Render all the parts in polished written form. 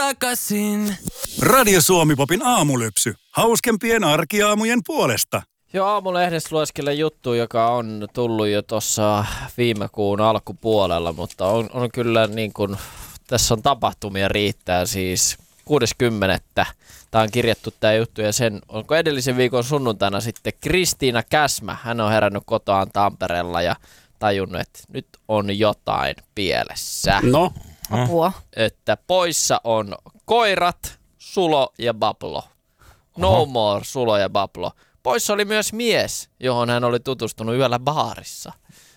takaisin. Radio Suomi-popin aamulypsy. Hauskempien arkiaamujen puolesta. Joo, aamulehdessä lueskelen juttu, joka on tullut jo tuossa viime kuun alkupuolella, mutta on kyllä niin kuin, tässä on tapahtumia riittää siis 60. Tämä on kirjattu tämä juttu ja sen, onko edellisen viikon sunnuntaina sitten Kristiina Käsmä, hän on herännyt kotoaan Tampereella ja tajunnut, että nyt on jotain pielessä. No. Apua. Että poissa on koirat, Sulo ja Bablo. No more Sulo ja Bablo. Poissa oli myös mies, johon hän oli tutustunut yöllä baarissa.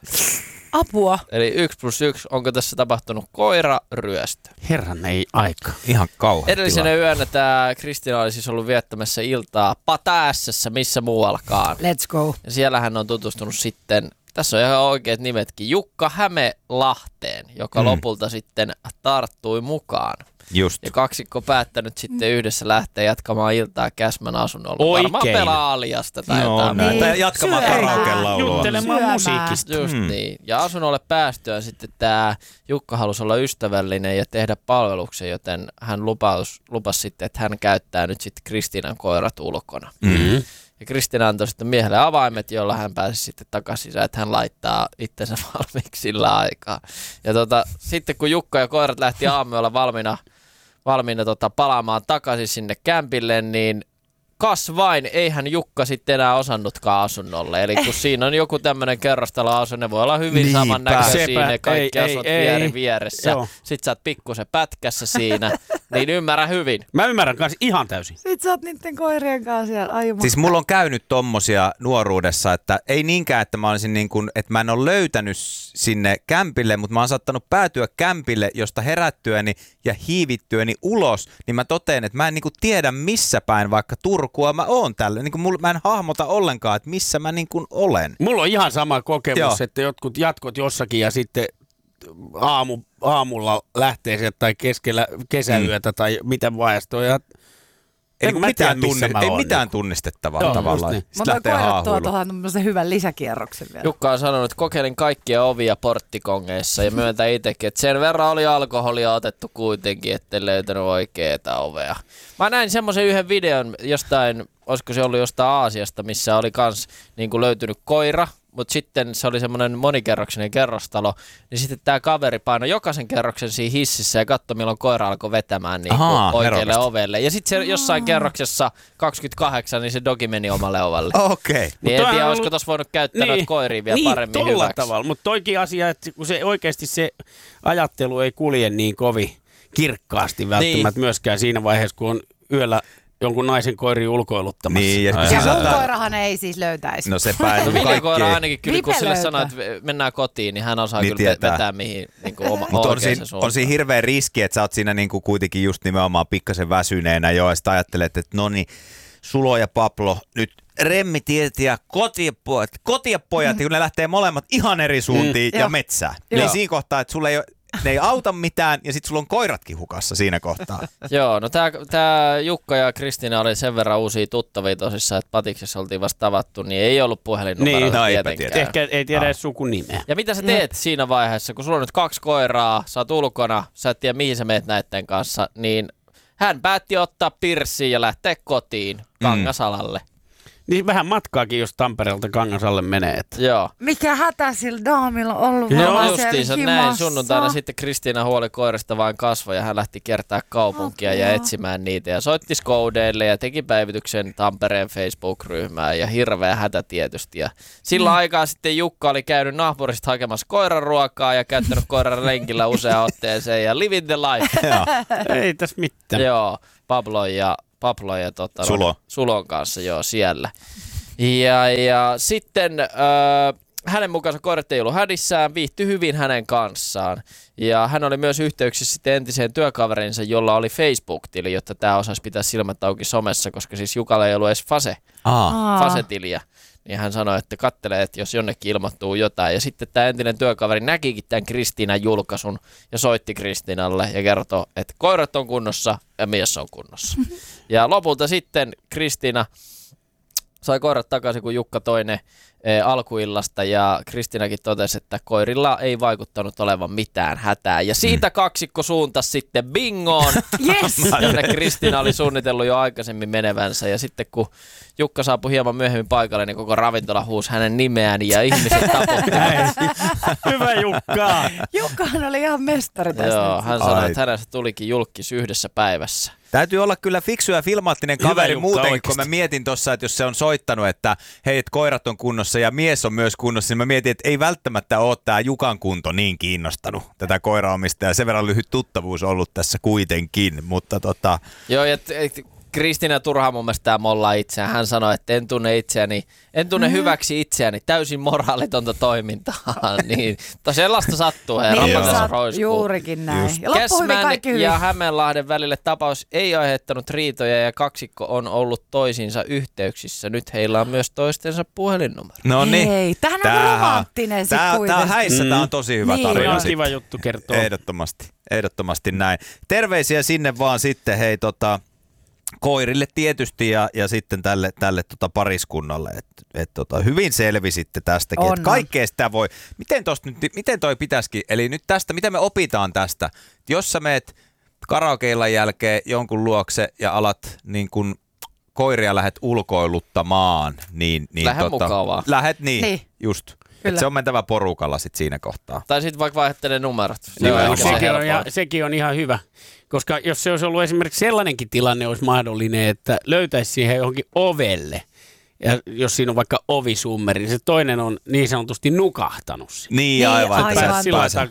Apua. Eli 1+1, onko tässä tapahtunut koiraryöstö? Herran ei aika. Ihan kauhean Edellisenä yönä tämä Kristiina oli siis ollut viettämässä iltaa Pataässessä, missä muuallakaan. Let's go. Ja siellä hän on tutustunut sitten, tässä on ihan oikeat nimetkin, Jukka Hämelahteen, joka lopulta sitten tarttui mukaan. Just. Ja kaksikko päättänyt sitten yhdessä lähteä jatkamaan iltaa Käsmän asunnolla. Oikein. Varmaan pelaa aliasta tai jotain. Näin. Tai jatkamaan karaoke-laulua. Juttelemaan musiikista. Just niin. Ja asunnolle päästyään sitten tämä Jukka halusi olla ystävällinen ja tehdä palveluksen, joten hän lupasi sitten, että hän käyttää nyt sitten Kristiinan koirat ulkona. Mm-hmm. Ja Kristiina antoi sitten miehelle avaimet, jolla hän pääsi sitten takaisin sisään, että hän laittaa itsensä valmiiksi sillä aikaa. Ja sitten kun Jukka ja koirat lähti aamulla valmiina palaamaan takaisin sinne kämpille, niin kas vain, eihän Jukka sitten enää osannutkaan asunnolle. Eli kun siinä on joku tämmöinen kerrostaloasunto, ne voi olla hyvin samannäköisiä, ne kaikki asut vieressä. Sitten sä oot pikkusen pätkässä siinä, niin ymmärrän hyvin. Mä ymmärrän kanssa ihan täysin. Sitten sä oot niiden koirien kanssa siellä ajumassa. Siis mulla on käynyt tommosia nuoruudessa, että ei niinkään, että mä olisin niin kuin, että mä en ole löytänyt sinne kämpille, mutta mä oon saattanut päätyä kämpille, josta herättyäni ja hiivittyäni ulos, niin mä totean, että mä en niin kuin tiedä missä päin vaikka Turkua mä oon tällä. Niin kuin mä en hahmota ollenkaan, että missä mä niin kuin olen. Mulla on ihan sama kokemus, Joo. että jotkut jatkot jossakin ja sitten aamulla lähtee sieltä tai keskellä kesäyötä tai mitä vaiheesta on. Ei Ei mitään tunnistettavaa Joo, tavallaan. just niin. Mutta koirat tuo tuohon tämmöisen hyvän lisäkierroksen vielä. Jukka on sanonut, että kokeilin kaikkia ovia porttikongeissa ja myöntää itsekin, että sen verran oli alkoholia otettu kuitenkin, ettei löytänyt oikeaa ovea. Mä näin semmoisen yhden videon jostain, olisiko se ollut jostain Aasiasta, missä oli kans niin kuin löytynyt koira, mutta sitten se oli semmoinen monikerroksinen kerrostalo, niin sitten tämä kaveri painoi jokaisen kerroksen siinä hississä ja katsoi, milloin koira alkoi vetämään niin oikealle ovelle. Ja sitten se jossain kerroksessa 28, niin se dogi meni omalle ovalle. Okei. Niin en tiedä, olisiko tuossa voinut käyttää noita koiria vielä paremmin hyväksi. Tavalla, mutta toikin asia, että kun se oikeasti se ajattelu ei kulje niin kovin kirkkaasti välttämättä myöskään siinä vaiheessa, kun on yöllä jonkun naisen koiri ulkoiluttamassa. Niin, ja mun koirahan ei siis löytäisi. No se päätyy Ville kaikkeen. koira ainakin kyllä, kun Vipe sille löytää. sanoo, että mennään kotiin, niin hän osaa Niin kyllä tietää. vetää mihin niin Mutta oikeaan suuntaan. on siinä hirveä riski, että sä oot siinä niinku kuitenkin just nimenomaan pikkasen väsyneenä jo, ja sit ajattelet, että no niin, Sulo ja Pablo, nyt remmitiet ja kotiepojat, kun ne lähtee molemmat ihan eri suuntiin ja metsään. Niin siinä kohtaa, että sulle ne ei auta mitään, ja sitten sulla on koiratkin hukassa siinä kohtaa. Joo, no tää Jukka ja Kristiina oli sen verran uusia tuttavia tosissaan, että Patiksessa oltiin vasta tavattu, niin ei ollut puhelinnumeroa Niin, no eipä tietenkään. tiedä. Ehkä ei tiedä edes sukunimeä. Ja mitä sä teet siinä vaiheessa, kun sulla on nyt 2 koiraa, sä oot ulkona, sä et tiedä mihin sä meet näitten kanssa, niin hän päätti ottaa pirssin ja lähteä kotiin Kangasalalle. Niin vähän matkaakin, jos Tampereelta Kangasalle menee. Että. Joo. Mikä hätä sillä daamilla on ollut Joo, varmaan justiinsa siellä näin. himassa? Sunnuntaina sitten Kristiina huoli koirista vain kasvoi ja hän lähti kiertää kaupunkia ja etsimään niitä. Ja soitti skoudeille ja teki päivityksen Tampereen Facebook-ryhmään ja hirveä hätä tietysti. Ja sillä aikaa sitten Jukka oli käynyt naapurista hakemassa koiran ruokaa ja käyttänyt koiran lenkillä useaan otteeseen ja living the life. Ei tässä mitään. Joo, Pablo ja Sulon kanssa siellä. Ja sitten hänen mukaansa koirat ei ollut hädissään, viihtyi hyvin hänen kanssaan. Ja hän oli myös yhteyksissä sitten entiseen työkaverinsa, jolla oli Facebook-tili, jotta tämä osaisi pitää silmät auki somessa, koska siis Jukalla ei ollut edes Fase-tiliä. Niin hän sanoi, että katselee, että jos jonnekin ilmoittuu jotain. Ja sitten tämä entinen työkaveri näkikin tämän Kristiinan julkaisun ja soitti Kristiinalle ja kertoi, että koirat on kunnossa ja mies on kunnossa. Ja lopulta sitten Kristiina sai koirat takaisin, kun Jukka toi ne alkuillasta ja Kristiinakin totesi, että koirilla ei vaikuttanut olevan mitään hätää. Ja siitä kaksikko suuntasi sitten bingoon, jonne Kristiina oli suunnitellut jo aikaisemmin menevänsä. Ja sitten kun Jukka saapui hieman myöhemmin paikalle, niin koko ravintola huusi hänen nimeään ja ihmiset taputtivat. Hyvä Jukka! Jukkahan oli ihan mestari tästä. Joo, hän sanoi, että hänestä tulikin julkkis yhdessä päivässä. Täytyy olla kyllä fiksu ja filmaattinen kaveri muutenkin, kun mä mietin tuossa, että jos se on soittanut, että hei, et koirat on kunnossa ja mies on myös kunnossa, niin mä mietin, että ei välttämättä ole tämä Jukan kunto niin kiinnostanut tätä koiraomistajaa. Sen verran lyhyt tuttavuus ollut tässä kuitenkin, mutta Joo, ja Kristiina turhaan mun mielestä tämä mollaa itseään. Hän sanoi, että en tunne hyväksi itseäni, täysin moraalitonta toimintaa. niin, sellaista sattuu, juurikin näin. Just. Käsmän ja Hämeenlahden välille tapaus ei aiheuttanut riitoja ja kaksikko on ollut toisiinsa yhteyksissä. Nyt heillä on myös toistensa puhelinnumero. No niin. Hei, tämähän on romanttinen sit kuitenkin. Tämä häissä tämä on tosi hyvä tarina. On kiva juttu kertoa. Ehdottomasti näin. Terveisiä sinne vaan sitten, hei koirille tietysti ja sitten tälle pariskunnalle, että hyvin selvisitte tästäkin, että kaikkea sitä voi, miten toi pitäisikin, eli nyt tästä, mitä me opitaan tästä, jos sä meet karaokeillan jälkeen jonkun luokse ja alat niin kun koiria lähdet ulkoiluttamaan, niin lähde mukavaa. Lähet niin, just. Että se on mentävä porukalla sit siinä kohtaa. Tai sitten vaikka vaihdettele numerot. Sekin on ihan hyvä. Koska jos se olisi ollut esimerkiksi sellainenkin tilanne, olisi mahdollinen, että löytäisi siihen johonkin ovelle. Ja jos siinä on vaikka ovisummeri, niin se toinen on niin sanotusti nukahtanut. Niin, aivan. Että sillä